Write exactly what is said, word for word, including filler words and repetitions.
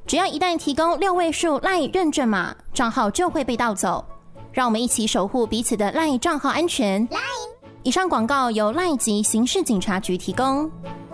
只要一旦提供六位数 LINE 认证码，账号就会被盗走。让我们一起守护彼此的 LINE 账号安全。以上广告由 LINE 及刑事警察局提供。